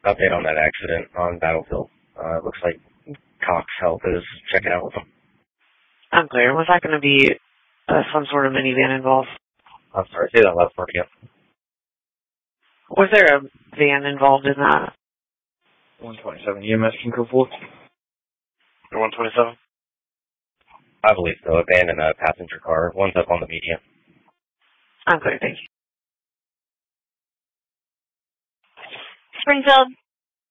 update on that accident on Battlefield. Looks like Cox Health is checking out with them. Unclear. Was that going to be some sort of minivan involved? I'm sorry, say that last part again. Was there a van involved in that? 127 EMS can go forward. 127? I believe so. A van and a passenger car. One's up on the median. Unclear, thank you. Springfield,